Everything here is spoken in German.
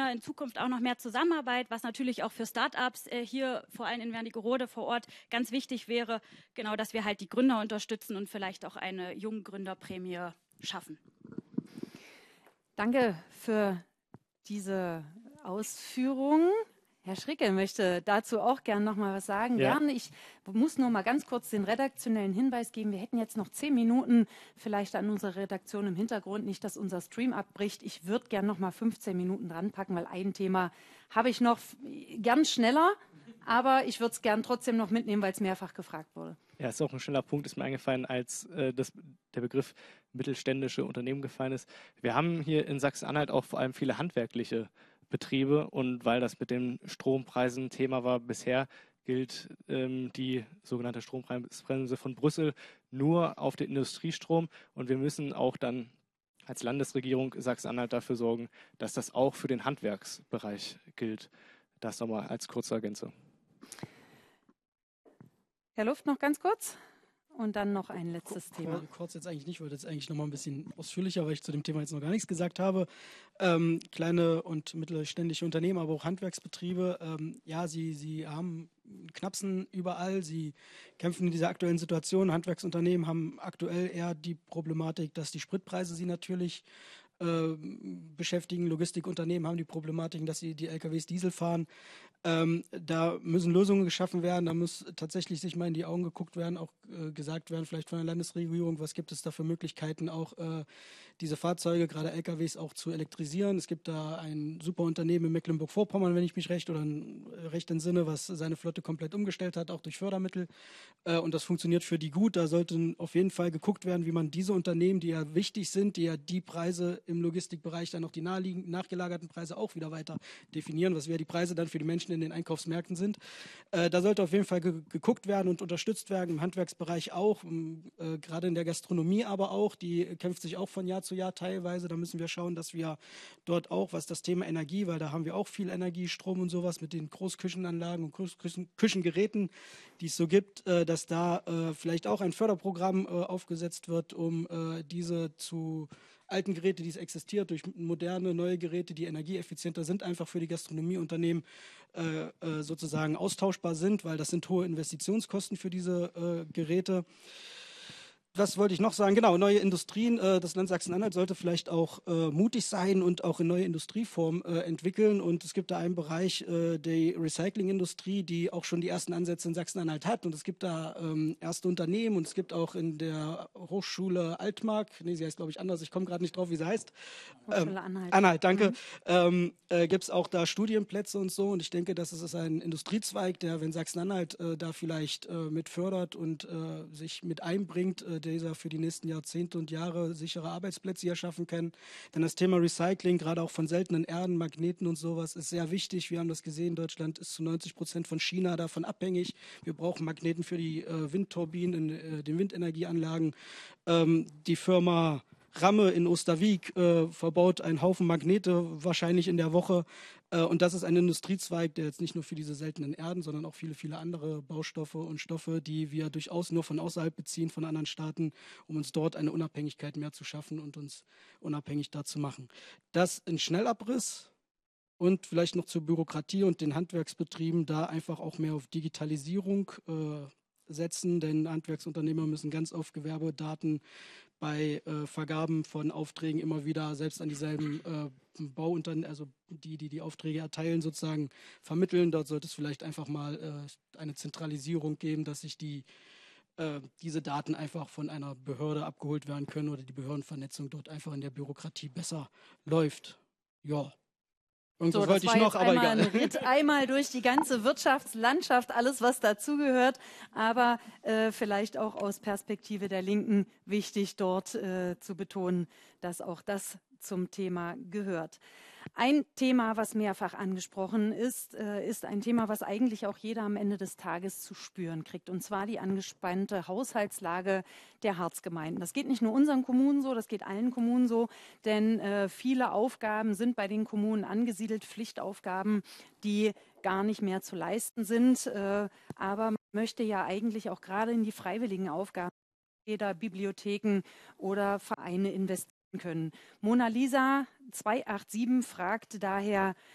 wir in Zukunft auch noch mehr Zusammenarbeit, was natürlich auch für Startups hier vor allem in Wernigerode vor Ort ganz wichtig wäre, genau, dass wir halt die Gründer unterstützen und vielleicht auch eine Junggründerprämie schaffen. Danke für diese Ausführungen. Herr Schricke möchte dazu auch gern noch mal was sagen. Ja. Gerne. Ich muss nur mal ganz kurz den redaktionellen Hinweis geben. Wir hätten jetzt noch 10 Minuten vielleicht an unsere Redaktion im Hintergrund, nicht, dass unser Stream abbricht. Ich würde gern noch mal 15 Minuten dran packen, weil ein Thema habe ich noch gern schneller, aber ich würde es gern trotzdem noch mitnehmen, weil es mehrfach gefragt wurde. Ja, ist auch ein schneller Punkt, ist mir eingefallen, als der Begriff mittelständische Unternehmen gefallen ist. Wir haben hier in Sachsen-Anhalt auch vor allem viele handwerkliche Betriebe und weil das mit den Strompreisen Thema war bisher, gilt die sogenannte Strompreisbremse von Brüssel nur auf den Industriestrom und wir müssen auch dann als Landesregierung Sachsen-Anhalt dafür sorgen, dass das auch für den Handwerksbereich gilt. Das nochmal als kurze Ergänzung. Herr Luft, noch ganz kurz und dann noch ein letztes Thema. Kurz jetzt eigentlich nicht, ich wollte jetzt eigentlich noch mal ein bisschen ausführlicher, weil ich zu dem Thema jetzt noch gar nichts gesagt habe. Kleine und mittelständische Unternehmen, aber auch Handwerksbetriebe, ja, sie haben Knapsen überall, sie kämpfen in dieser aktuellen Situation. Handwerksunternehmen haben aktuell eher die Problematik, dass die Spritpreise sie natürlich beschäftigen. Logistikunternehmen haben die Problematik, dass sie die LKWs Diesel fahren. Da müssen Lösungen geschaffen werden, da muss tatsächlich sich mal in die Augen geguckt werden, auch gesagt werden, vielleicht von der Landesregierung, was gibt es da für Möglichkeiten, auch diese Fahrzeuge, gerade LKWs, auch zu elektrisieren. Es gibt da ein super Unternehmen in Mecklenburg-Vorpommern, wenn ich mich recht entsinne, was seine Flotte komplett umgestellt hat, auch durch Fördermittel. Und das funktioniert für die gut. Da sollte auf jeden Fall geguckt werden, wie man diese Unternehmen, die ja wichtig sind, die ja die Preise im Logistikbereich, dann noch die nachgelagerten Preise auch wieder weiter definieren, was wäre die Preise dann für die Menschen in den Einkaufsmärkten sind. Da sollte auf jeden Fall geguckt werden und unterstützt werden, im Handwerksbereich auch, gerade in der Gastronomie aber auch, die kämpft sich auch von Jahr zu Jahr teilweise. Da müssen wir schauen, dass wir dort auch, was das Thema Energie, weil da haben wir auch viel Energie, Strom und sowas mit den Großküchenanlagen und Küchengeräten, die es so gibt, dass da vielleicht auch ein Förderprogramm aufgesetzt wird, um diese zu alten Geräte, die es existiert, durch moderne, neue Geräte, die energieeffizienter sind, einfach für die Gastronomieunternehmen sozusagen austauschbar sind, weil das sind hohe Investitionskosten für diese Geräte. Was wollte ich noch sagen? Genau, neue Industrien. Das Land Sachsen-Anhalt sollte vielleicht auch mutig sein und auch in neue Industrieformen entwickeln. Und es gibt da einen Bereich, die Recyclingindustrie, die auch schon die ersten Ansätze in Sachsen-Anhalt hat. Und es gibt da erste Unternehmen und es gibt auch in der Hochschule Altmark, nee, sie heißt glaube ich anders, ich komme gerade nicht drauf, wie sie heißt. Hochschule Anhalt. Anhalt, danke. Gibt es auch da Studienplätze und so. Und ich denke, das ist ein Industriezweig, der, wenn Sachsen-Anhalt da vielleicht mit fördert und sich mit einbringt, dieser für die nächsten Jahrzehnte und Jahre sichere Arbeitsplätze hier schaffen kann. Denn das Thema Recycling, gerade auch von seltenen Erden, Magneten und sowas, ist sehr wichtig. Wir haben das gesehen, Deutschland ist zu 90% von China davon abhängig. Wir brauchen Magneten für die Windturbinen in den Windenergieanlagen. Die Firma Ramme in Osterwieck verbaut einen Haufen Magnete, wahrscheinlich in der Woche. Und das ist ein Industriezweig, der jetzt nicht nur für diese seltenen Erden, sondern auch viele, viele andere Baustoffe und Stoffe, die wir durchaus nur von außerhalb beziehen, von anderen Staaten, um uns dort eine Unabhängigkeit mehr zu schaffen und uns unabhängig da zu machen. Das in Schnellabriss und vielleicht noch zur Bürokratie und den Handwerksbetrieben, da einfach auch mehr auf Digitalisierung setzen, denn Handwerksunternehmer müssen ganz oft Gewerbedaten bei Vergaben von Aufträgen immer wieder selbst an dieselben Bauunternehmen, also die Aufträge erteilen, sozusagen vermitteln. Dort sollte es vielleicht einfach mal eine Zentralisierung geben, dass sich diese Daten einfach von einer Behörde abgeholt werden können oder die Behördenvernetzung dort einfach in der Bürokratie besser läuft. Ja. So, das wollte ich noch, aber egal. Ein Ritt einmal durch die ganze Wirtschaftslandschaft, alles was dazugehört, aber vielleicht auch aus Perspektive der Linken wichtig dort zu betonen, dass auch das zum Thema gehört. Ein Thema, was mehrfach angesprochen ist, ist ein Thema, was eigentlich auch jeder am Ende des Tages zu spüren kriegt, und zwar die angespannte Haushaltslage der Harzgemeinden. Das geht nicht nur unseren Kommunen so, das geht allen Kommunen so, denn viele Aufgaben sind bei den Kommunen angesiedelt, Pflichtaufgaben, die gar nicht mehr zu leisten sind, aber man möchte ja eigentlich auch gerade in die freiwilligen Aufgaben jeder Bibliotheken oder Vereine investieren können. Mona Lisa 287 fragt daher,